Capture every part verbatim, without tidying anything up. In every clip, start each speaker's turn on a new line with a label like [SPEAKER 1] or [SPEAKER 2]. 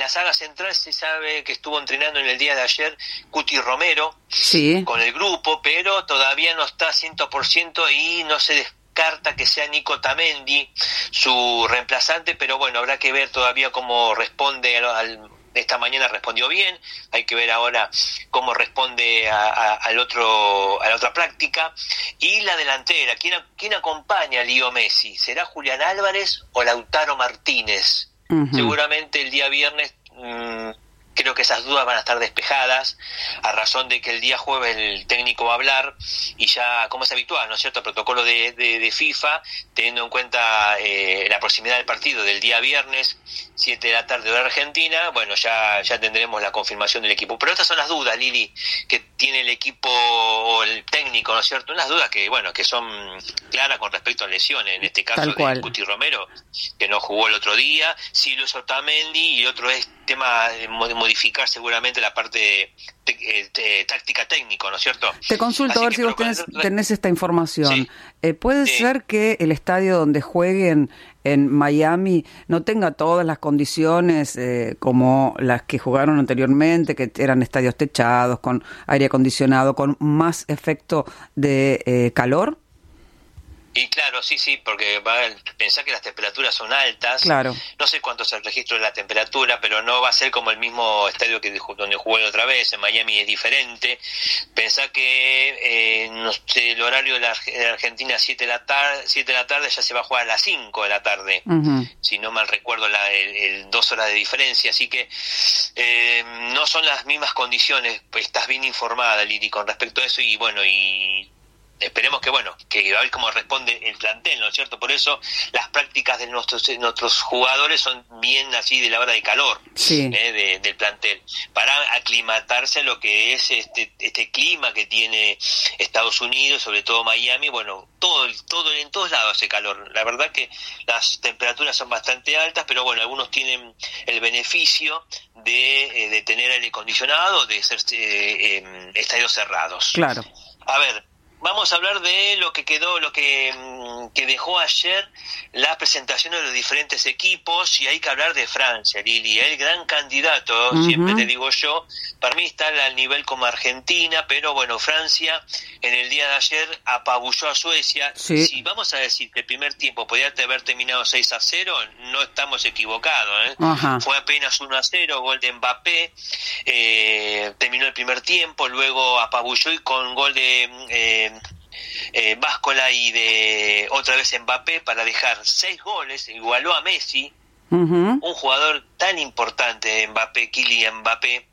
[SPEAKER 1] la saga central se sabe que estuvo entrenando en el día de ayer Cuti Romero,
[SPEAKER 2] sí,
[SPEAKER 1] con el grupo, pero todavía no está cien por ciento y no se descarta que sea Nico Otamendi su reemplazante, pero bueno, habrá que ver todavía cómo responde al, al esta mañana respondió bien, hay que ver ahora cómo responde a, a, al otro, a la otra práctica. Y la delantera, ¿quién, quién acompaña a Leo Messi? ¿Será Julián Álvarez o Lautaro Martínez? Uh-huh. Seguramente el día viernes mmm, creo que esas dudas van a estar despejadas, a razón de que el día jueves el técnico va a hablar y ya, como es habitual, ¿no es cierto?, protocolo de, de, de FIFA, teniendo en cuenta eh, la proximidad del partido del día viernes, siete de la tarde hora argentina, bueno, ya ya tendremos la confirmación del equipo. Pero estas son las dudas, Lili, que tiene el equipo o el técnico, ¿no es cierto? Unas dudas que, bueno, que son claras con respecto a lesiones, en este caso de Cuti Romero, que no jugó el otro día, sí Luis Otamendi, y otro es tema de modificar seguramente la parte de, de, de táctica técnico, ¿no es cierto?
[SPEAKER 2] Te consulto Así a ver si vos tenés, tenés esta información. Sí. Eh, ¿Puede sí. ser que el estadio donde jueguen en Miami no tenga todas las condiciones eh, como las que jugaron anteriormente, que eran estadios techados, con aire acondicionado, con más efecto de eh, calor?
[SPEAKER 1] Y claro, sí, sí, porque pensá que las temperaturas son altas.
[SPEAKER 2] Claro.
[SPEAKER 1] No sé cuánto es el registro de la temperatura, pero no va a ser como el mismo estadio que donde jugó la otra vez. En Miami es diferente. Pensá que eh, no sé, el horario de la de Argentina siete de la tarde, siete de la tarde ya se va a jugar a las cinco de la tarde. Uh-huh. Si no mal recuerdo, la, el, el dos horas de diferencia. Así que eh, no son las mismas condiciones. Pues estás bien informada, Lili, con respecto a eso. Y bueno, y esperemos que, bueno, que a ver cómo responde el plantel, ¿no es cierto? Por eso las prácticas de nuestros nuestros jugadores son bien así de la hora de calor,
[SPEAKER 2] sí.
[SPEAKER 1] eh, de, del plantel, para aclimatarse a lo que es este este clima que tiene Estados Unidos, sobre todo Miami. Bueno, todo todo en todos lados hace calor. La verdad que las temperaturas son bastante altas, pero bueno, algunos tienen el beneficio de, de tener aire acondicionado, de ser eh, eh, estadios cerrados.
[SPEAKER 2] Claro.
[SPEAKER 1] A ver, vamos a hablar de lo que quedó, lo que, que dejó ayer la presentación de los diferentes equipos, y hay que hablar de Francia, Lili, el gran candidato, uh-huh. siempre te digo yo, para mí está al nivel como Argentina, pero bueno, Francia en el día de ayer apabulló a Suecia.
[SPEAKER 2] Sí.
[SPEAKER 1] Si vamos a decir que el primer tiempo podía haber terminado seis a cero, no estamos equivocados, ¿eh?
[SPEAKER 2] Uh-huh.
[SPEAKER 1] Fue apenas uno a cero, gol de Mbappé, eh, terminó el primer tiempo, luego apabulló y con gol de eh, eh, Báscola y de otra vez Mbappé para dejar seis goles, igualó a Messi,
[SPEAKER 2] uh-huh.
[SPEAKER 1] un jugador tan importante, Mbappé, Kylian Mbappé,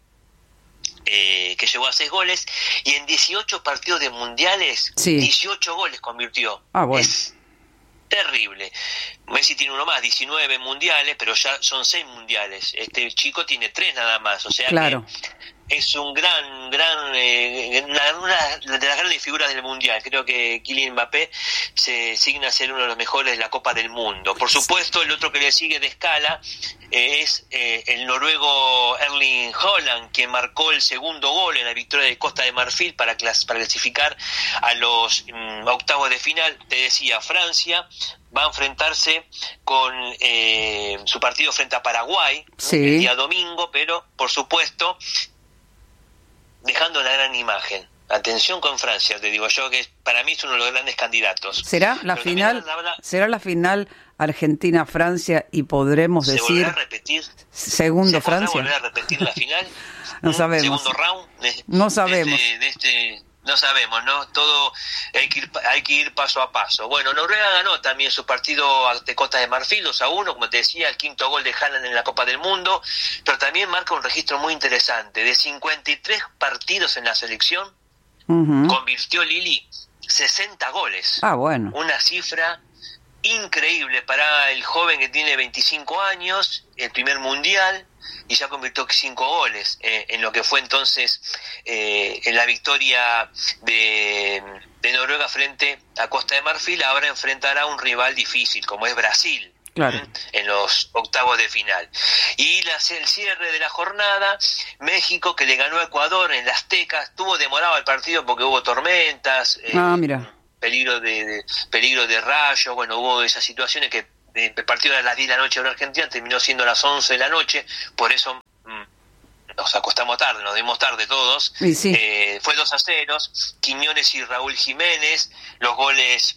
[SPEAKER 1] eh, que llegó a seis goles, y en dieciocho partidos de mundiales,
[SPEAKER 2] sí.
[SPEAKER 1] dieciocho goles convirtió.
[SPEAKER 2] Ah, bueno.
[SPEAKER 1] Es terrible. Messi tiene uno más, diecinueve mundiales, pero ya son seis mundiales. Este chico tiene tres nada más, o sea
[SPEAKER 2] claro.
[SPEAKER 1] que es un gran, gran, eh, una, una de las grandes figuras del mundial. Creo que Kylian Mbappé se signa a ser uno de los mejores de la Copa del Mundo. Por supuesto, el otro que le sigue de escala eh, es eh, el noruego Erling Haaland, que marcó el segundo gol en la victoria de Costa de Marfil para, clas- para clasificar a los um, octavos de final. Te decía, Francia va a enfrentarse con eh, su partido frente a Paraguay,
[SPEAKER 2] sí.
[SPEAKER 1] el día domingo, pero por supuesto dejando la gran imagen. Atención con Francia, te digo yo, que para mí es uno de los grandes candidatos.
[SPEAKER 2] ¿Será la
[SPEAKER 1] Pero
[SPEAKER 2] final?
[SPEAKER 1] La verdad,
[SPEAKER 2] ¿Será la final Argentina-Francia y podremos
[SPEAKER 1] ¿se
[SPEAKER 2] decir
[SPEAKER 1] volverá a repetir?
[SPEAKER 2] segundo
[SPEAKER 1] ¿Se
[SPEAKER 2] Francia?
[SPEAKER 1] ¿Se volverá a repetir la final?
[SPEAKER 2] No sabemos.
[SPEAKER 1] Segundo round. De,
[SPEAKER 2] no sabemos.
[SPEAKER 1] De este, de este, no sabemos, ¿no? Todo hay que ir, hay que ir paso a paso. Bueno, Noruega ganó también su partido ante Costa de Marfil, dos a uno, como te decía, el quinto gol de Haaland en la Copa del Mundo, pero también marca un registro muy interesante. De cincuenta y tres partidos en la selección, uh-huh. convirtió Lili sesenta goles.
[SPEAKER 2] Ah, bueno.
[SPEAKER 1] Una cifra increíble para el joven que tiene veinticinco años, el primer mundial, y ya convirtió cinco goles eh, en lo que fue entonces eh, en la victoria de, de Noruega frente a Costa de Marfil. Ahora enfrentará a un rival difícil como es Brasil,
[SPEAKER 2] claro.
[SPEAKER 1] ¿eh? en los octavos de final. Y la, el cierre de la jornada, México, que le ganó a Ecuador en la Azteca. Estuvo demorado el partido porque hubo tormentas, eh,
[SPEAKER 2] ah, mira.
[SPEAKER 1] peligro de, de peligro de rayos, bueno, hubo esas situaciones que el partido era a las diez de la noche en Argentina, terminó siendo a las once de la noche, por eso mmm, nos acostamos tarde, nos dimos tarde todos.
[SPEAKER 2] Sí, sí.
[SPEAKER 1] Eh, fue dos a cero, Quiñones y Raúl Jiménez, los goles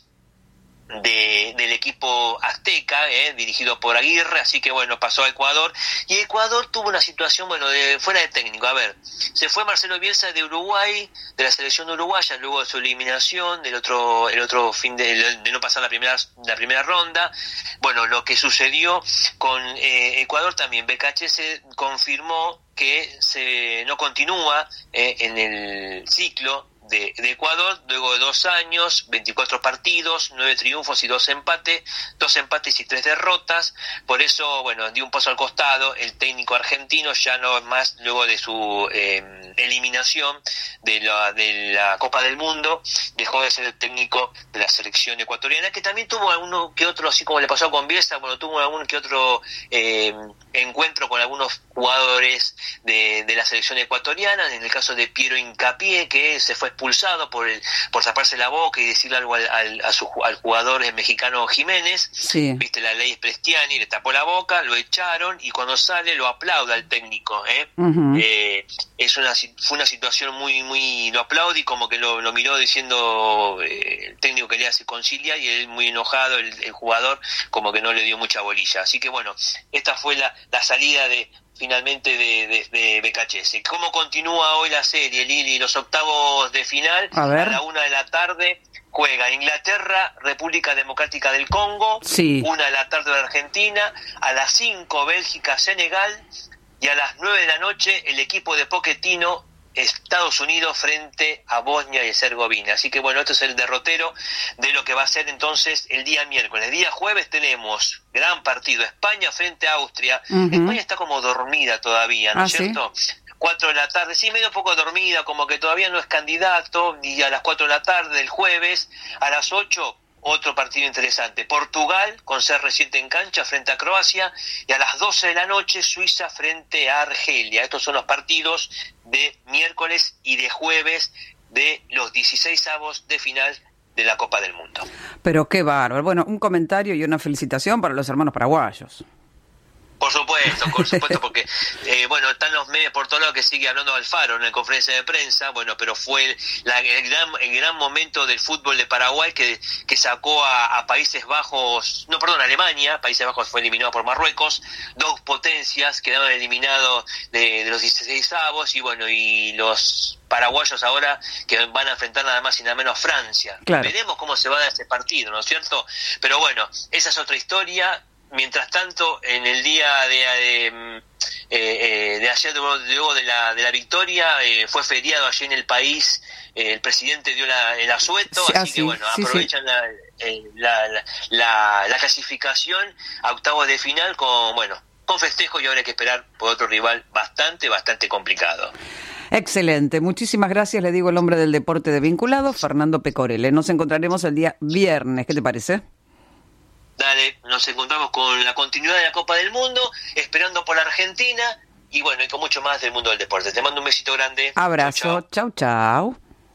[SPEAKER 1] de del equipo azteca, eh, dirigido por Aguirre, así que bueno, pasó a Ecuador, y Ecuador tuvo una situación, bueno, de fuera de técnico. A ver, se fue Marcelo Bielsa de Uruguay, de la selección uruguaya, luego de su eliminación, del otro el otro fin de, de no pasar la primera la primera ronda. Bueno, lo que sucedió con eh, Ecuador también, Becachese confirmó que se no continúa eh, en el ciclo De, de Ecuador, luego de dos años, veinticuatro partidos, nueve triunfos y dos empates, dos empates y tres derrotas. Por eso, bueno, dio un paso al costado. El técnico argentino ya no más, luego de su eh, eliminación de la, de la Copa del Mundo, dejó de ser el técnico de la selección ecuatoriana, que también tuvo alguno que otro, así como le pasó con Bielsa, bueno, tuvo algún que otro eh, encuentro con algunos jugadores de, de la selección ecuatoriana. En el caso de Piero Hincapié, que se fue expulsado por el por taparse la boca y decirle algo al, al, a su, al jugador mexicano Jiménez.
[SPEAKER 2] Sí.
[SPEAKER 1] Viste la ley Prestiani, le tapó la boca, lo echaron, y cuando sale lo aplauda al técnico. ¿eh? Uh-huh. Eh, es una fue una situación muy muy lo aplaude, y como que lo, lo miró diciendo eh, el técnico quería se concilia, y él muy enojado, el, el jugador como que no le dio mucha bolilla. Así que bueno, esta fue la, la salida de finalmente de, de, de Becachese. ¿Cómo continúa hoy la serie, Lili? Los octavos de final, a, a la una de la tarde juega Inglaterra, República Democrática del Congo,
[SPEAKER 2] sí.
[SPEAKER 1] una de la tarde de Argentina, a las cinco Bélgica, Senegal, y a las nueve de la noche el equipo de Pochettino, Estados Unidos frente a Bosnia y Herzegovina. Así que bueno, esto es el derrotero de lo que va a ser entonces el día miércoles. El día jueves tenemos gran partido, España frente a Austria. Uh-huh. España está como dormida todavía, ¿no es
[SPEAKER 2] ¿Ah,
[SPEAKER 1] cierto? ¿Sí? Cuatro de la tarde, sí, medio poco dormida, como que todavía no es candidato, y a las cuatro de la tarde del jueves, a las ocho, otro partido interesante. Portugal, con ser reciente en cancha, frente a Croacia, y a las doce de la noche, Suiza frente a Argelia. Estos son los partidos de miércoles y de jueves de los dieciseisavos de final de la Copa del Mundo.
[SPEAKER 2] Pero qué bárbaro. Bueno, un comentario y una felicitación para los hermanos paraguayos.
[SPEAKER 1] Por supuesto, por supuesto, porque eh, bueno, están los medios por todos lados que sigue hablando Alfaro en la conferencia de prensa, bueno, pero fue la, el gran el gran momento del fútbol de Paraguay que, que sacó a, a Países Bajos, no, perdón, Alemania. Países Bajos fue eliminado por Marruecos, dos potencias quedaron eliminados de, de los dieciseisavos, y bueno, y los paraguayos ahora que van a enfrentar nada más y nada menos a Francia.
[SPEAKER 2] Claro.
[SPEAKER 1] Veremos cómo se va a dar ese partido, ¿no es cierto? Pero bueno, esa es otra historia. Mientras tanto, en el día de, de, eh, eh, de ayer, luego de la, de la victoria, eh, fue feriado allí en el país, eh, el presidente dio la, el asueto, sí, así sí, que bueno, sí, aprovechan sí. La, eh, la, la, la clasificación a octavos de final con, bueno, con festejo, y ahora hay que esperar por otro rival bastante, bastante complicado.
[SPEAKER 2] Excelente, muchísimas gracias, le digo el hombre del deporte de Vinculado, Fernando Pecorelle. Nos encontraremos el día viernes, ¿qué te parece?
[SPEAKER 1] Dale, nos encontramos con la continuidad de la Copa del Mundo, esperando por la Argentina, y bueno, y con mucho más del mundo del deporte. Te mando un besito grande.
[SPEAKER 2] Abrazo, chau, chau.